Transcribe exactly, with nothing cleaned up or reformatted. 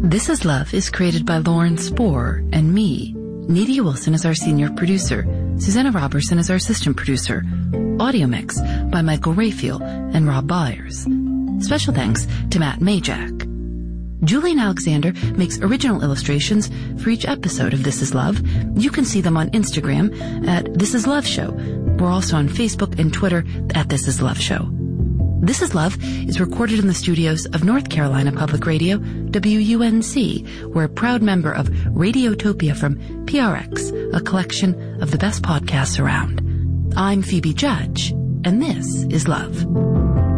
This Is Love is created by Lauren Spohr and me. Nadia Wilson is our senior producer. Susanna Robertson is our assistant producer. Audio mix by Michael Rayfield and Rob Byers. Special thanks to Matt Majak. Julian Alexander makes original illustrations for each episode of This Is Love. You can see them on Instagram at This Is Love Show. We're also on Facebook and Twitter at This Is Love Show. This Is Love is recorded in the studios of North Carolina Public Radio, W U N C. We're a proud member of Radiotopia from P R X, a collection of the best podcasts around. I'm Phoebe Judge, and this is Love.